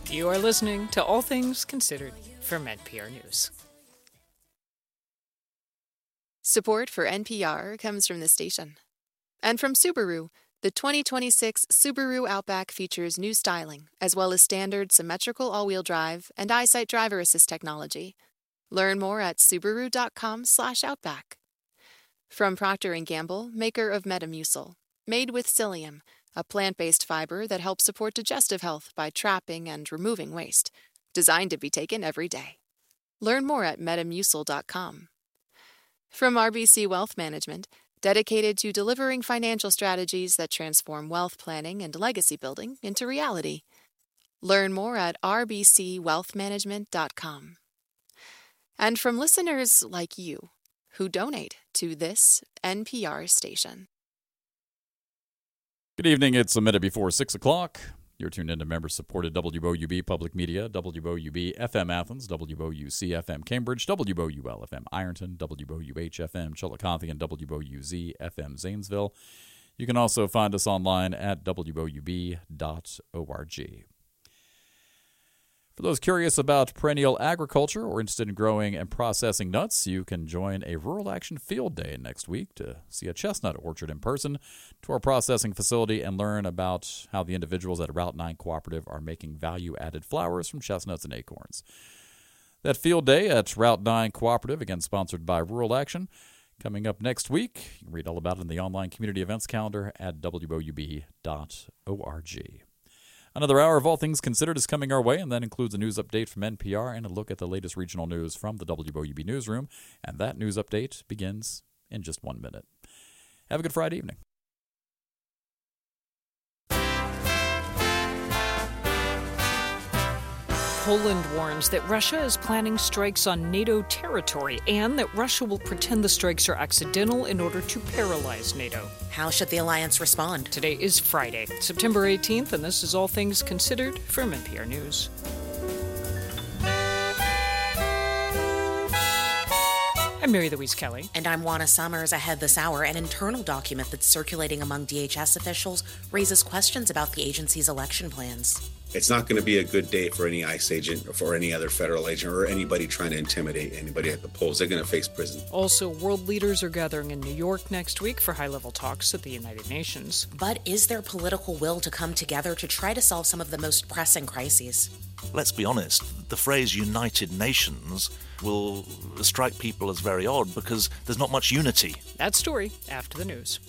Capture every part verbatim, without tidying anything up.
You are listening to All Things Considered from N P R News. Support for N P R comes from the station. And from Subaru, the twenty twenty-six Subaru Outback features new styling, as well as standard symmetrical all-wheel drive and EyeSight driver assist technology. Learn more at Subaru.com slash Outback. From Procter and Gamble, maker of Metamucil, made with psyllium, a plant-based fiber that helps support digestive health by trapping and removing waste. Designed to be taken every day. Learn more at metamucil dot com. From R B C Wealth Management, dedicated to delivering financial strategies that transform wealth planning and legacy building into reality. Learn more at r b c wealth management dot com. And from listeners like you, who donate to this N P R station. Good evening. It's a minute before six o'clock. You're tuned into member-supported W O U B Public Media, W O U B F M Athens, W O U C F M Cambridge, W O U L F M Ironton, W O U H F M Chillicothe, and W O U Z F M Zanesville. You can also find us online at w o u b dot org. For those curious about perennial agriculture or interested in growing and processing nuts, you can join a Rural Action Field Day next week to see a chestnut orchard in person, to our processing facility, and learn about how the individuals at Route nine Cooperative are making value-added flowers from chestnuts and acorns. That field day at Route nine Cooperative, again sponsored by Rural Action, coming up next week. You can read all about it in the online community events calendar at w o u b dot org. Another hour of All Things Considered is coming our way, and that includes a news update from N P R and a look at the latest regional news from the W O U B newsroom. And that news update begins in just one minute. Have a good Friday evening. Poland warns that Russia is planning strikes on NATO territory and that Russia will pretend the strikes are accidental in order to paralyze NATO. How should the alliance respond? Today is Friday, September eighteenth, and this is All Things Considered from N P R News. I'm Mary Louise Kelly. And I'm Juana Summers. Ahead this hour, an internal document that's circulating among D H S officials raises questions about the agency's election plans. It's not going to be a good day for any ICE agent or for any other federal agent or anybody trying to intimidate anybody at the polls. They're going to face prison. Also, world leaders are gathering in New York next week for high-level talks at the United Nations. But is there political will to come together to try to solve some of the most pressing crises? Let's be honest, the phrase United Nations will strike people as very odd because there's not much unity. That story after the news.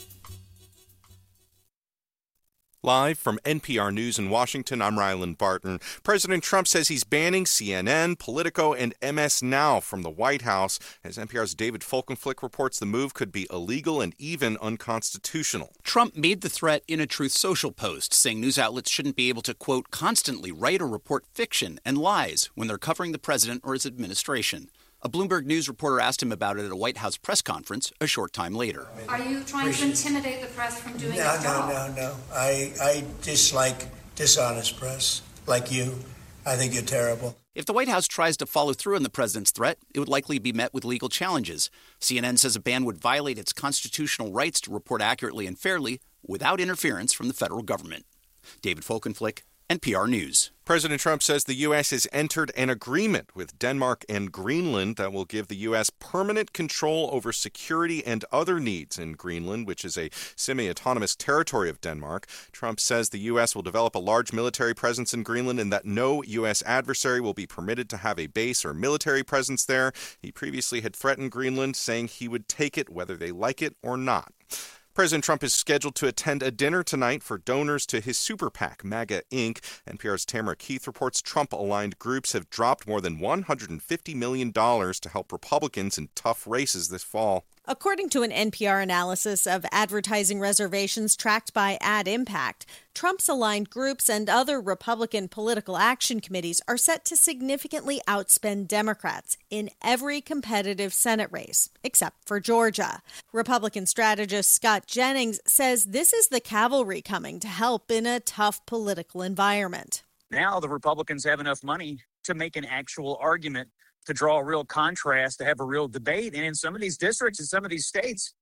Live from N P R News in Washington, I'm Rylan Barton. President Trump says he's banning C N N, Politico, and M S Now from the White House. As N P R's David Folkenflik reports, the move could be illegal and even unconstitutional. Trump made the threat in a Truth Social post, saying news outlets shouldn't be able to, quote, constantly write or report fiction and lies when they're covering the president or his administration. A Bloomberg News reporter asked him about it at a White House press conference a short time later. Are you trying to intimidate the press from doing no, its job? No, no, no, no. I, I dislike dishonest press, like you. I think you're terrible. If the White House tries to follow through on the president's threat, it would likely be met with legal challenges. C N N says a ban would violate its constitutional rights to report accurately and fairly without interference from the federal government. David Folkenflik, N P R News. President Trump says the U S has entered an agreement with Denmark and Greenland that will give the U S permanent control over security and other needs in Greenland, which is a semi-autonomous territory of Denmark. Trump says the U S will develop a large military presence in Greenland and that no U S adversary will be permitted to have a base or military presence there. He previously had threatened Greenland, saying he would take it whether they like it or not. President Trump is scheduled to attend a dinner tonight for donors to his super PAC, MAGA Incorporated. N P R's Tamara Keith reports Trump-aligned groups have dropped more than one hundred fifty million dollars to help Republicans in tough races this fall. According to an N P R analysis of advertising reservations tracked by Ad Impact, Trump's aligned groups and other Republican political action committees are set to significantly outspend Democrats in every competitive Senate race, except for Georgia. Republican strategist Scott Jennings says this is the cavalry coming to help in a tough political environment. Now the Republicans have enough money to make an actual argument, to draw a real contrast, to have a real debate. And in some of these districts, in some of these states,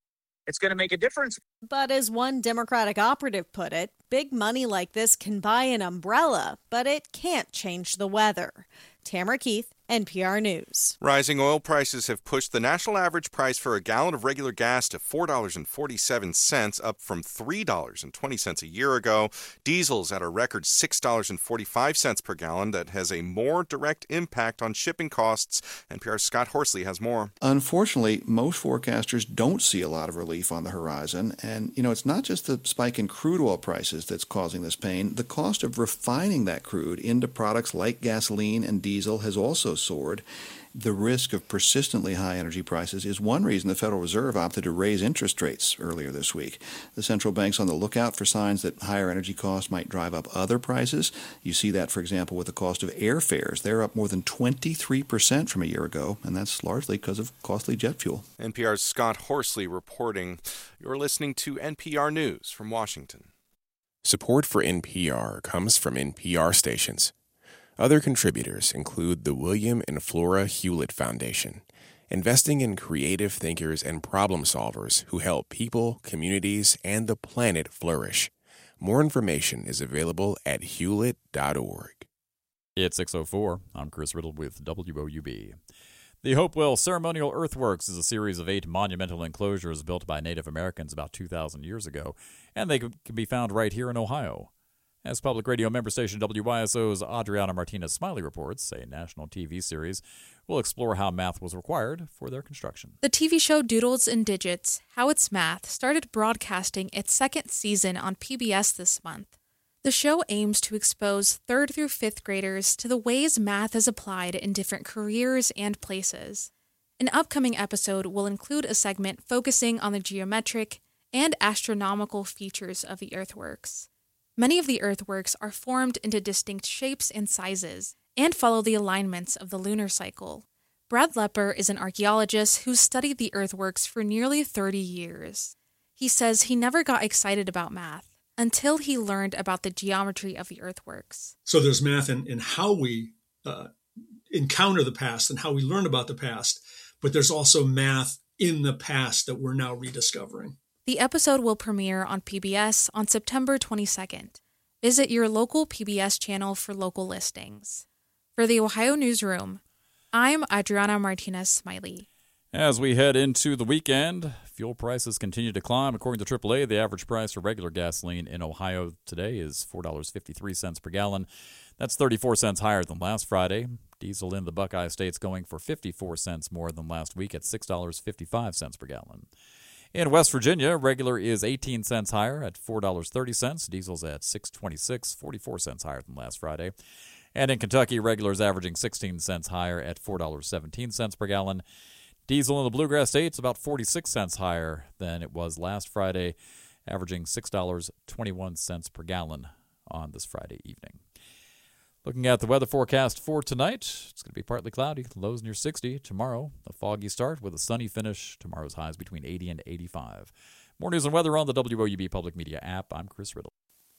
it's going to make a difference. But as one Democratic operative put it, big money like this can buy an umbrella, but it can't change the weather. Tamara Keith, N P R News. Rising oil prices have pushed the national average price for a gallon of regular gas to four dollars and forty-seven cents, up from three dollars and twenty cents a year ago. Diesel's at a record six dollars and forty-five cents per gallon. That has a more direct impact on shipping costs. N P R's Scott Horsley has more. Unfortunately, most forecasters don't see a lot of relief on the horizon. And, you know, it's not just the spike in crude oil prices that's causing this pain. The cost of refining that crude into products like gasoline and diesel has also soared. The risk of persistently high energy prices is one reason the Federal Reserve opted to raise interest rates earlier this week. The central bank's on the lookout for signs that higher energy costs might drive up other prices. You see that, for example, with the cost of airfares. They're up more than twenty-three percent from a year ago, and that's largely because of costly jet fuel. N P R's Scott Horsley reporting. You're listening to N P R News from Washington. Support for N P R comes from N P R stations. Other contributors include the William and Flora Hewlett Foundation, investing in creative thinkers and problem solvers who help people, communities, and the planet flourish. More information is available at hewlett dot org. It's six oh four. I'm Chris Riddle with W O U B. The Hopewell Ceremonial Earthworks is a series of eight monumental enclosures built by Native Americans about two thousand years ago, and they can be found right here in Ohio. As public radio member station W Y S O's Adriana Martinez Smiley reports, a national T V series will explore how math was required for their construction. The T V show Doodles and Digits, How It's Math, started broadcasting its second season on P B S this month. The show aims to expose third through fifth graders to the ways math is applied in different careers and places. An upcoming episode will include a segment focusing on the geometric and astronomical features of the earthworks. Many of the earthworks are formed into distinct shapes and sizes and follow the alignments of the lunar cycle. Brad Lepper is an archaeologist who's studied the earthworks for nearly thirty years. He says he never got excited about math until he learned about the geometry of the earthworks. So there's math in, in how we uh, encounter the past and how we learn about the past, but there's also math in the past that we're now rediscovering. The episode will premiere on P B S on September twenty-second. Visit your local P B S channel for local listings. For the Ohio Newsroom, I'm Adriana Martinez Smiley. As we head into the weekend, fuel prices continue to climb. According to triple A, the average price for regular gasoline in Ohio today is four dollars and fifty-three cents per gallon. That's thirty-four cents higher than last Friday. Diesel in the Buckeye States going for fifty-four cents more than last week at six dollars and fifty-five cents per gallon. In West Virginia, regular is eighteen cents higher at four dollars and thirty cents. Diesel's at six dollars and twenty-six cents, forty-four cents higher than last Friday. And in Kentucky, regular is averaging sixteen cents higher at four dollars and seventeen cents per gallon. Diesel in the Bluegrass States about forty-six cents higher than it was last Friday, averaging six dollars and twenty-one cents per gallon on this Friday evening. Looking at the weather forecast for tonight, it's going to be partly cloudy, lows near sixty. Tomorrow, a foggy start with a sunny finish. Tomorrow's highs between eighty and eighty-five. More news and weather on the W O U B Public Media app. I'm Chris Riddle.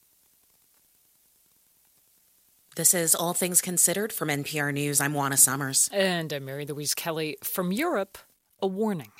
This is All Things Considered from N P R News. I'm Juana Summers. And I'm Mary Louise Kelly. From Europe, a warning.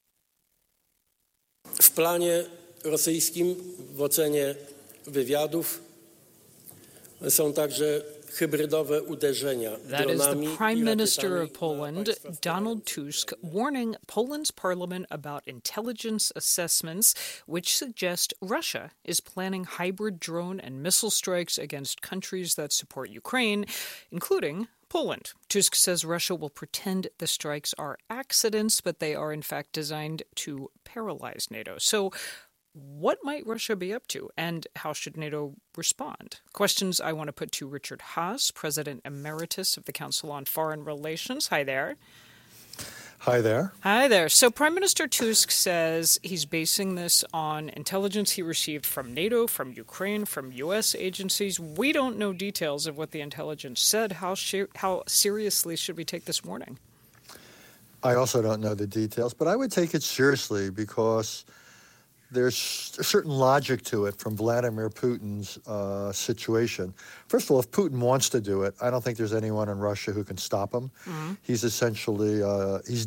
W planie rosyjskim w ocenie wywiadów są także hybrydowe uderzenia dronami. That is the Prime Minister of Poland, Donald Tusk, warning Poland's parliament about intelligence assessments which suggest Russia is planning hybrid drone and missile strikes against countries that support Ukraine, including Poland. Tusk says Russia will pretend the strikes are accidents, but they are in fact designed to paralyze NATO. So what might Russia be up to, and how should NATO respond? Questions I want to put to Richard Haass, President Emeritus of the Council on Foreign Relations. Hi there. Hi there. Hi there. So Prime Minister Tusk says he's basing this on intelligence he received from NATO, from Ukraine, from U S agencies. We don't know details of what the intelligence said. How sh- how seriously should we take this warning? I also don't know the details, but I would take it seriously because there's a certain logic to it from Vladimir Putin's uh, situation. First of all, if Putin wants to do it, I don't think there's anyone in Russia who can stop him. Mm-hmm. He's essentially, uh, he's